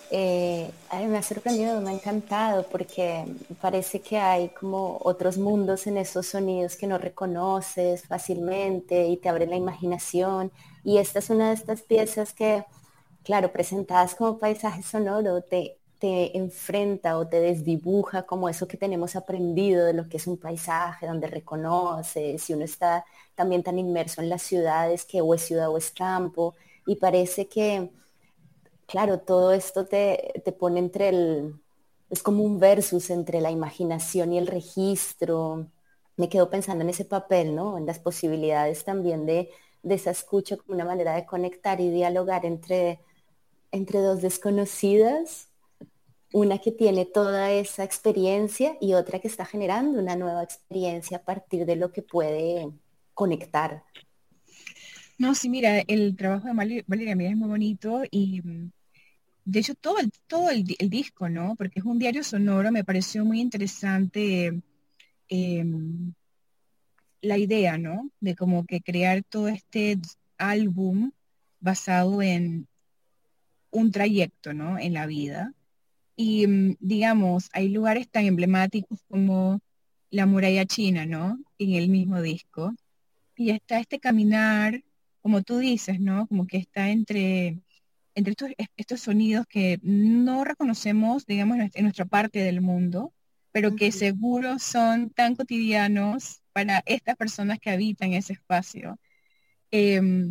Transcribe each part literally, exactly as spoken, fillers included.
Eh, ay, me ha sorprendido, me ha encantado porque parece que hay como otros mundos en esos sonidos que no reconoces fácilmente y te abre la imaginación. Y esta es una de estas piezas que, claro, presentadas como paisaje sonoro, te, te enfrenta o te desdibuja como eso que tenemos aprendido de lo que es un paisaje, donde reconoces, si uno está también tan inmerso en las ciudades que o es ciudad o es campo, y parece que claro, todo esto te, te pone entre el, es como un versus entre la imaginación y el registro. Me quedo pensando en ese papel, ¿no? En las posibilidades también de, de esa escucha como una manera de conectar y dialogar entre, entre dos desconocidas, una que tiene toda esa experiencia y otra que está generando una nueva experiencia a partir de lo que puede conectar. No, sí, mira, el trabajo de Vale- Valeria Mira es muy bonito y mm, de hecho todo el, todo el, di- el disco, ¿no? Porque es un diario sonoro, me pareció muy interesante em, la idea, ¿no? De como que crear todo este álbum basado en un trayecto, ¿no? En la vida. Y mm, digamos, hay lugares tan emblemáticos como la muralla china, ¿no? En el mismo disco. Y está este caminar, como tú dices, ¿no? Como que está entre, entre estos, estos sonidos que no reconocemos, digamos, en nuestra en nuestra parte del mundo, pero que Ujú. seguro son tan cotidianos para estas personas que habitan ese espacio. Em,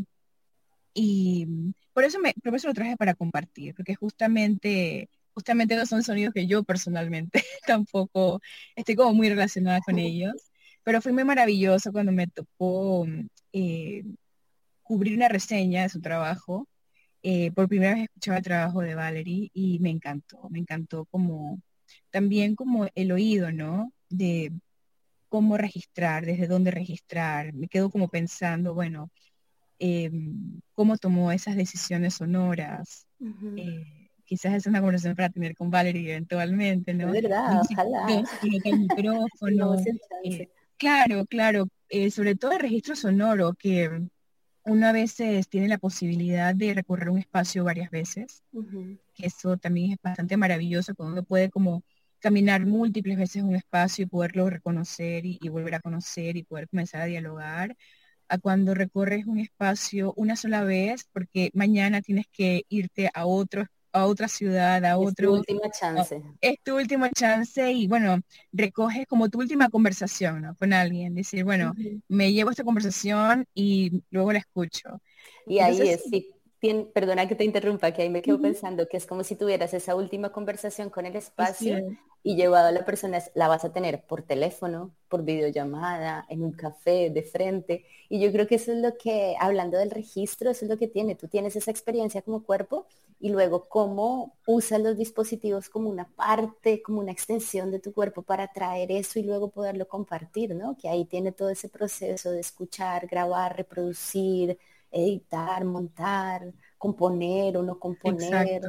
y por eso, me, por eso lo traje para compartir, porque justamente, justamente no son sonidos que yo personalmente tampoco estoy como muy relacionada con ellos, pero fue muy maravilloso cuando me tocó eh, cubrir una reseña de su trabajo. Eh, por primera vez escuchaba el trabajo de Valerie y me encantó, me encantó como también como el oído, ¿no? De cómo registrar, desde dónde registrar. Me quedo como pensando, bueno, eh, cómo tomó esas decisiones sonoras. Ujú. Eh, quizás es una conversación para tener con Valerie eventualmente, Es ¿no? verdad, Dónde se, ojalá. dónde se coloca el Tengamos micrófono. el eh, chance. claro, claro, eh, sobre todo el registro sonoro, que uno a veces tiene la posibilidad de recorrer un espacio varias veces, Ujú. que eso también es bastante maravilloso, cuando uno puede como caminar múltiples veces un espacio y poderlo reconocer y, y volver a conocer y poder comenzar a dialogar a cuando recorres un espacio una sola vez, porque mañana tienes que irte a otro, a otra ciudad, a Y es tu otro, última a- chance. es tu última chance y bueno, recoges como tu última conversación, ¿no? Con alguien, decir, bueno, Ujú. me llevo esta conversación y luego la escucho. Y ahí Entonces, es, sí, sí, tien- perdona que te interrumpa, que ahí me quedo ujú, pensando que es como si tuvieras esa última conversación con el así espacio es. y llevado a la persona, es- la vas a tener por teléfono, por videollamada, en un café, de frente. Y yo creo que eso es lo que, hablando del registro, eso es lo que tiene. Tú tienes esa experiencia como cuerpo y luego cómo usas los dispositivos como una parte, como una extensión de tu cuerpo para traer eso y luego poderlo compartir, ¿no? Que ahí tiene todo ese proceso de escuchar, grabar, reproducir, editar, montar, componer o no Exacto. componer,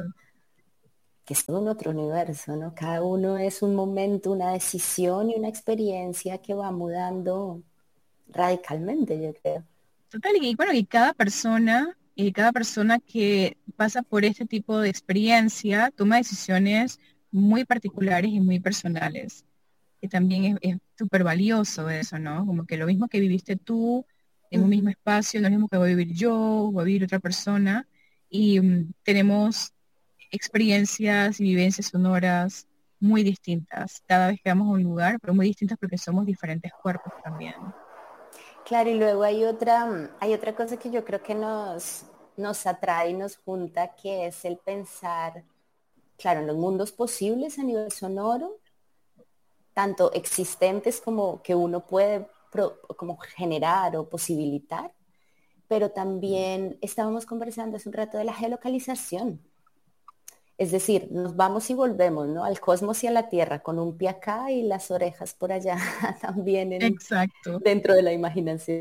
que es todo un otro universo, ¿no? Cada uno es un momento, una decisión y una experiencia que va mudando radicalmente, yo creo. Total, y bueno, y cada persona, y cada persona que pasa por este tipo de experiencia toma decisiones muy particulares y muy personales, que también es es súper valioso eso, ¿no? Como que lo mismo que viviste tú en un mismo Ujú. espacio, no es lo mismo que voy a vivir yo, voy a vivir otra persona, y mm, tenemos experiencias y vivencias sonoras muy distintas cada vez que vamos a un lugar, pero muy distintas porque somos diferentes cuerpos también. Claro, y luego hay otra, mm, hay otra cosa que yo creo que nos, nos atrae y nos junta, que es el pensar, claro, en los mundos posibles a nivel sonoro, tanto existentes como que uno puede pro- como generar o posibilitar, pero también estábamos conversando hace un rato de la geolocalización. Es decir, nos vamos y volvemos, ¿no? Al cosmos y a la Tierra, con un pie acá y las orejas por allá también en, Exacto. dentro de la imaginación.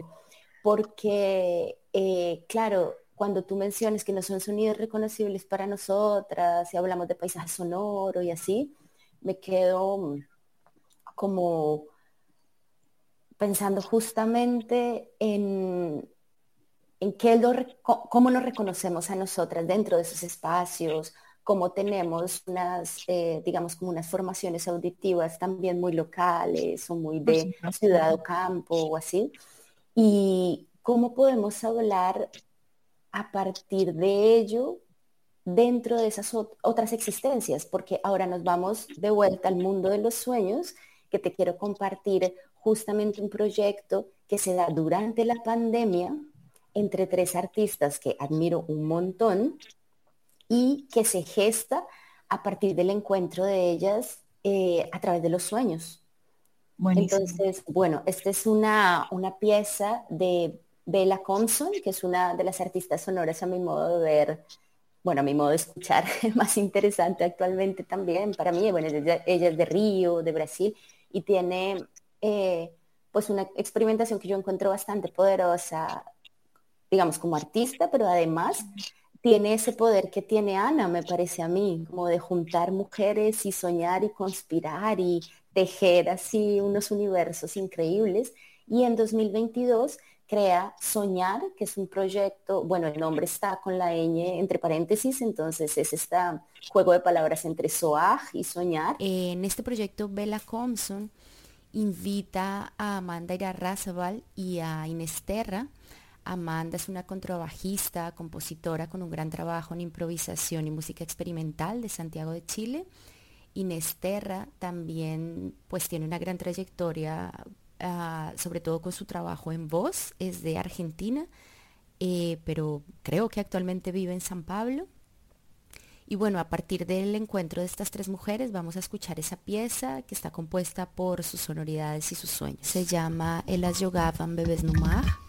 Porque, eh, claro, cuando tú mencionas que no son sonidos reconocibles para nosotras, y hablamos de paisaje sonoro y así, me quedo mm, como pensando justamente en, en qué lo, cómo nos reconocemos a nosotras dentro de esos espacios, como tenemos unas, eh, digamos, como unas formaciones auditivas también muy locales o muy por de supuesto. ciudad o campo o así, y cómo podemos hablar a partir de ello dentro de esas ot- otras existencias, porque ahora nos vamos de vuelta al mundo de los sueños, que te quiero compartir justamente un proyecto que se da durante la pandemia entre tres artistas que admiro un montón y que se gesta a partir del encuentro de ellas eh, a través de los sueños. Buenísimo. Entonces, bueno, esta es una, una pieza de Bella Compson, que es una de las artistas sonoras a mi modo de ver, bueno, a mi modo de escuchar, más interesante actualmente también para mí. Bueno, ella, ella es de Río, de Brasil, y tiene eh, pues una experimentación que yo encuentro bastante poderosa, digamos, como artista, pero además tiene ese poder que tiene Ana, me parece a mí, como de juntar mujeres y soñar y conspirar y tejer así unos universos increíbles. Y en dos mil veintidós crea Soñar, que es un proyecto, bueno, el nombre está con la ñ entre paréntesis, entonces es este juego de palabras entre soaj y soñar. En este proyecto, Bella Compson invita a Amanda Irarrázaval y a Inés Terra. Amanda es una contrabajista, compositora con un gran trabajo en improvisación y música experimental de Santiago de Chile. Inés Terra también pues tiene una gran trayectoria, uh, sobre todo con su trabajo en voz, es de Argentina, eh, pero creo que actualmente vive en San Pablo. Y bueno, a partir del encuentro de estas tres mujeres vamos a escuchar esa pieza que está compuesta por sus sonoridades y sus sueños. Se llama Elas Jogavam Bebês no Mar.